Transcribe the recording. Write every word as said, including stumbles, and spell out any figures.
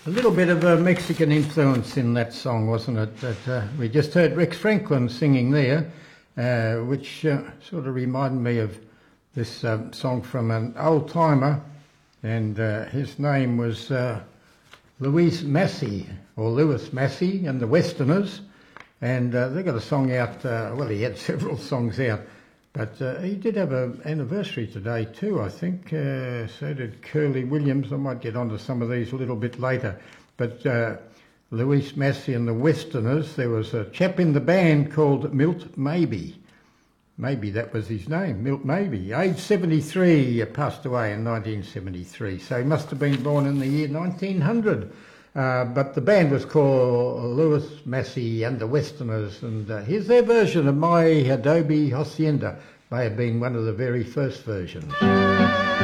A little bit of a Mexican influence in that song, wasn't it? That uh, we just heard Rex Franklin singing there, uh, which uh, sort of reminded me of this um, song from an old timer, and uh, his name was uh, Louis Massey, or Louis Massey and the Westerners, and uh, they got a song out. Uh, well, he had several songs out. But uh, he did have an anniversary today too, I think. Uh, so did Curly Williams. I might get onto some of these a little bit later. But uh, Louis Massey and the Westerners, there was a chap in the band called Milt Maybe. Maybe that was his name, Milt Maybe. Age seventy-three, uh, passed away in nineteen seventy-three. So he must have been born in the year nineteen hundred. Uh, but the band was called Louis Massey and the Westerners, and uh, here's their version of My Adobe Hacienda. May have been one of the very first versions.